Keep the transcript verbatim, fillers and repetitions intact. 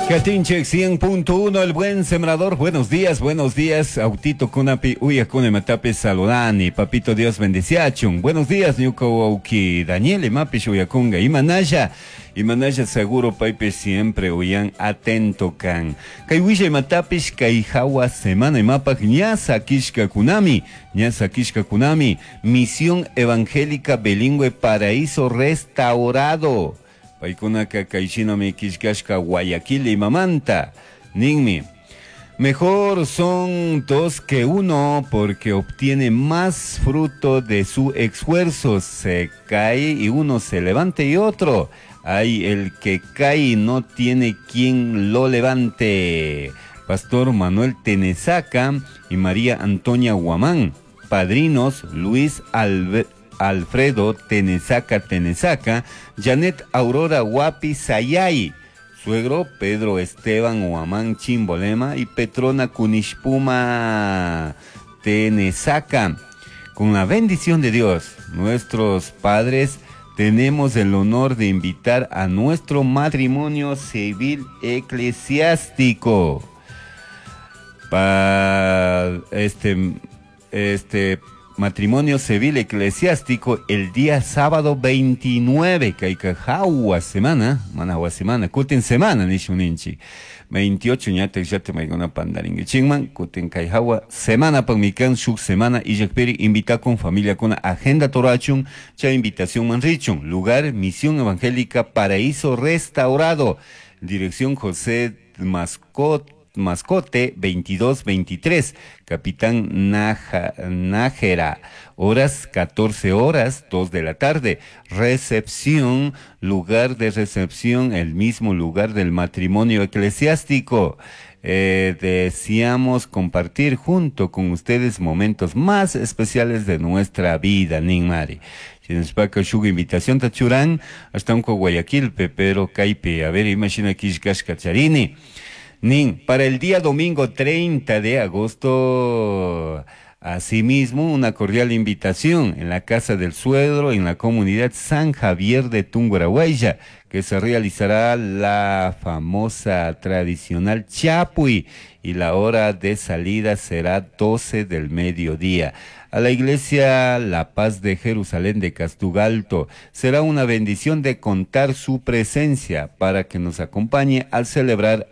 Catinche cien punto uno, el buen sembrador. Buenos días, buenos días. Autito Kunapi, Uyakune Matape Saludani. Papito Dios bendiciachun. Buenos días, Nyuko Auki. Daniel Mapish Uyakunga. Imanaya. Imanaya seguro, Paipe siempre. Uyan atento can. Kaiwisha Matapish Kaihawa semana y mapak. Nyasa Kishka Kunami. Nyasa Kishka Kunami. Misión Evangélica Bilingüe Paraíso Restaurado. Paikuna kakaishino mi kishkashka Guayaquil y Mamanta. Ningmi. Mejor son dos que uno porque obtiene más fruto de su esfuerzo. Se cae y uno se levanta y otro. Hay el que cae y no tiene quien lo levante. Pastor Manuel Tenesaca y María Antonia Guamán. Padrinos Luis Alberto. Alfredo Tenesaca Tenesaca, Janet Aurora Guapi Sayay, suegro Pedro Esteban Huamán Chimbolema y Petrona Kunishpuma Tenesaca. Con la bendición de Dios, nuestros padres, tenemos el honor de invitar a nuestro matrimonio civil eclesiástico. Para este, este, matrimonio civil eclesiástico el día sábado veintinueve, Kaikajawa semana, Managua semana, Kuten semana, Nishuninchi. veintiocho ñate yate maigona pandaringue chingman, Kuten Kaijawa semana pagmikan shuk semana y yakperi invita con familia con agenda torachun, cha invitación manrichun, lugar Misión Evangélica Paraíso Restaurado, dirección José Mascot Mascote veintidós veintitrés, Capitán Naja, Nájera, horas catorce horas, dos de la tarde, recepción, lugar de recepción, el mismo lugar del matrimonio eclesiástico. Eh, deseamos compartir junto con ustedes momentos más especiales de nuestra vida, Ninmari. Si nos paga su invitación tachurán, hasta un Guayaquil, pero Caipe, a ver, imagina Kishkash Cacharini. Nin, para el día domingo treinta de agosto, asimismo, una cordial invitación en la Casa del Suegro, en la comunidad San Javier de Tungurahuaya, que se realizará la famosa tradicional Chapuy y la hora de salida será doce del mediodía. A la iglesia La Paz de Jerusalén de Castugalto. Será una bendición de contar su presencia para que nos acompañe al celebrar